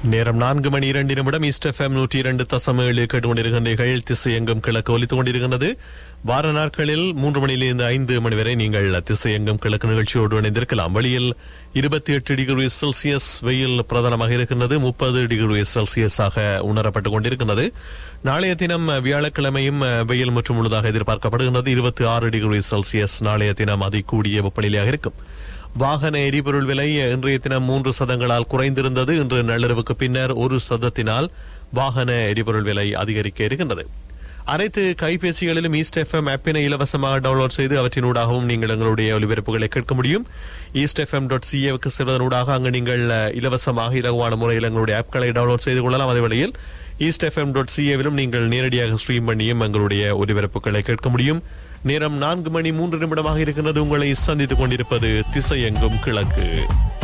நேரம் 4:02 east FM 102.7 கேட்டுக்கொண்டிருக்கின்றீர்கள். திசையெங்கும் கிழக்கு ஒலித்துக் கொண்டிருக்கின்றது. வார நாட்களில் 3 மணியிலிருந்து 5 மணி வரை நீங்கள் திசையெங்கும் கிழக்கு நிகழ்ச்சியோடு இணைந்திருக்கலாம். வெளியில் 28 டிகிரி செல்சியஸ் வெயில் பிரதானமாக இருக்கின்றது. 30 டிகிரி செல்சியஸாக உணரப்பட்டுக் கொண்டிருக்கின்றது. நாளைய தினம் வியாழக்கிழமையும் வெயில் மற்றும் முழுதாக எதிர்பார்க்கப்படுகின்றது. 26 டிகிரி செல்சியஸ் நாளைய தினம் அதிகூடிய வெப்பநிலையாக இருக்கும். வாகன எரிபொருள் விலை இன்றைய தினம் 3 சதங்களால் குறைந்திருந்தது. இன்று நள்ளிரவுக்கு பின்னர் 1 சதத்தினால் வாகன எரிபொருள் விலை அதிகரிக்க இருக்கின்றது. அனைத்து கைபேசிகளிலும் ஈஸ்ட் எஃப்எம் ஆப்பினை இலவசமாக டவுன்லோட் செய்து அவற்றினூடாகவும் நீங்கள் எங்களுடைய ஒலிபரப்புகளை கேட்க முடியும். eastfm.ca செல்வதனூடாக அங்கு நீங்கள் இலவசமாக இலகுவான முறையில் எங்களுடைய ஆப்களை டவுன்லோட் செய்து கொள்ளலாம். அதே வேளையில் eastfm.ca நீங்கள் நேரடியாக ஸ்ட்ரீம் பண்ணியும் எங்களுடைய ஒலிபரப்புகளை கேட்க முடியும். நேரம் 4:03 இருக்கின்றது. உங்களை சந்தித்துக் கொண்டிருப்பது திசையெங்கும் கிழக்கு.